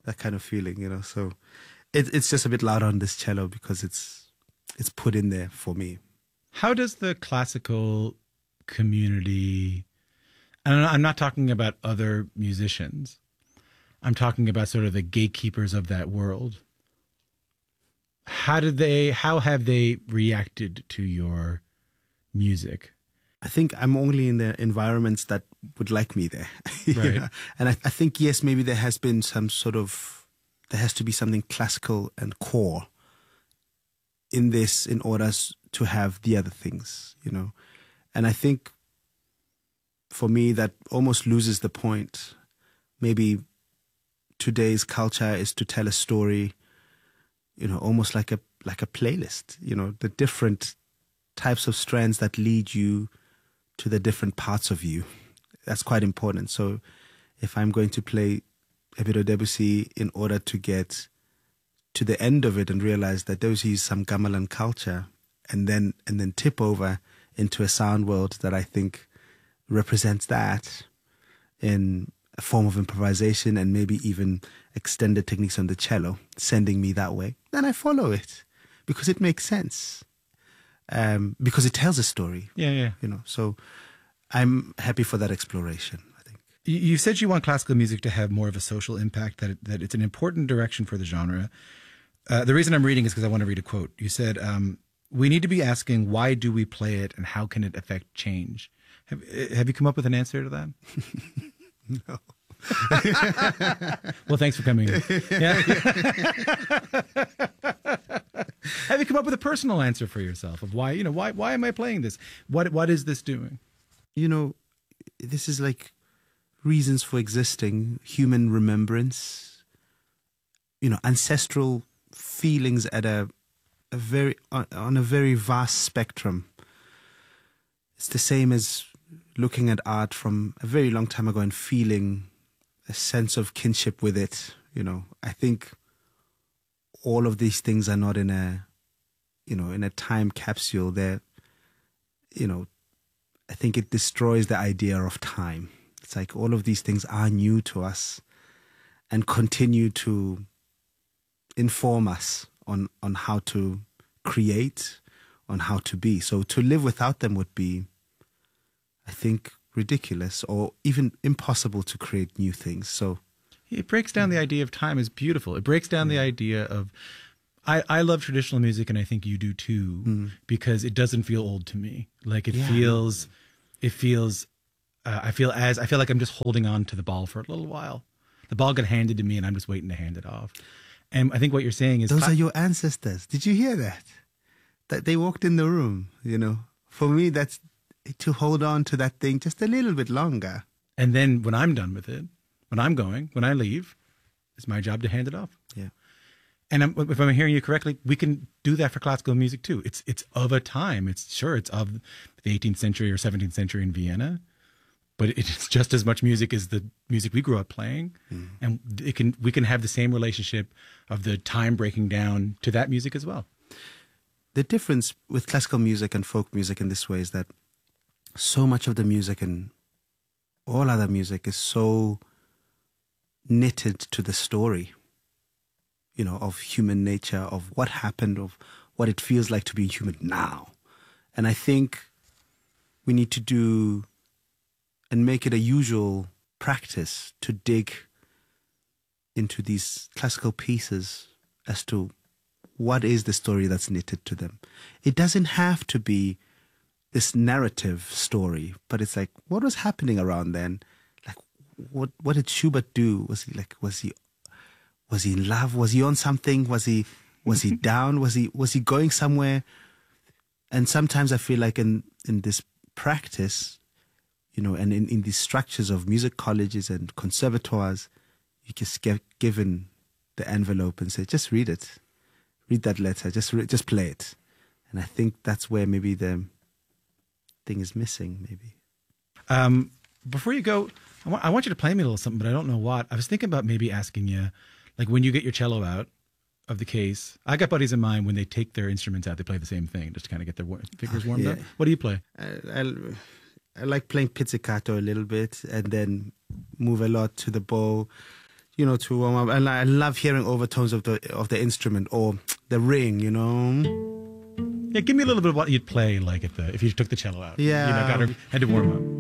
that kind of feeling, you know. So it's just a bit loud on this cello because it's put in there for me. How does the classical community, and I'm not talking about other musicians, I'm talking about sort of the gatekeepers of that world. How have they reacted to your music? I think I'm only in the environments that would like me there. Right. know? And I think, yes, maybe there has to be something classical and core in this in order to have the other things, you know. And I think for me that almost loses the point. Maybe today's culture is to tell a story, you know, almost like a playlist, you know, the different types of strands that lead you to the different parts of you. That's quite important. So if I'm going to play a bit of Debussy in order to get to the end of it and realize that Debussy is some gamelan culture, and then tip over into a sound world that I think represents that in a form of improvisation and maybe even extended techniques on the cello, sending me that way, then I follow it because it makes sense. Because it tells a story. Yeah. You know, so I'm happy for that exploration, I think. You said you want classical music to have more of a social impact, that it's an important direction for the genre. The reason I'm reading is because I want to read a quote. You said, we need to be asking, why do we play it and how can it affect change? Have you come up with an answer to that? No. Well, thanks for coming in. Yeah. Have you come up with a personal answer for yourself of why am I playing this? What is this doing? You know, this is like reasons for existing, human remembrance, you know, ancestral feelings at on a very vast spectrum. It's the same as looking at art from a very long time ago and feeling a sense of kinship with it. You know, I think all of these things are not in a time capsule. They're, you know, I think it destroys the idea of time. It's like all of these things are new to us and continue to inform us on how to create, on how to be. So to live without them would be, I think, ridiculous or even impossible to create new things. So it breaks down the idea of time is beautiful. It breaks down the idea of, I love traditional music, and I think you do too, because it doesn't feel old to me. Like I feel like I'm just holding on to the ball for a little while. The ball got handed to me and I'm just waiting to hand it off. And I think what you're saying is, those are your ancestors. Did you hear that? That they walked in the room, you know. For me, that's to hold on to that thing just a little bit longer. And then when I'm done with it, when I leave, it's my job to hand it off. Yeah. And if I'm hearing you correctly, we can do that for classical music too. It's of a time. It's of the 18th century or 17th century in Vienna, but it's just as much music as the music we grew up playing. And we can have the same relationship of the time breaking down to that music as well. The difference with classical music and folk music in this way is that so much of the music and all other music is so knitted to the story, you know, of human nature, of what happened, of what it feels like to be human now. And I think we need to do and make it a usual practice to dig into these classical pieces as to what is the story that's knitted to them. It doesn't have to be this narrative story, but it's like, what was happening around then? Like, what did Schubert do? Was he in love? Was he on something? Was he down? Was he going somewhere? And sometimes I feel like in this practice, you know, and in these structures of music colleges and conservatoires, you just get given the envelope and say, just read it. Read that letter. Just play it. And I think that's where maybe the thing is missing, maybe. Before you go, I want you to play me a little something, but I don't know what. I was thinking about maybe asking you, like when you get your cello out of the case, I got buddies of mine, when they take their instruments out, they play the same thing just to kind of get their fingers warmed up. What do you play? I like playing pizzicato a little bit and then move a lot to the bow. you know, to warm up. And I love hearing overtones of the instrument or the ring, you know. Yeah, give me a little bit of what you'd play like if you took the cello out. Yeah. You know, had to warm up.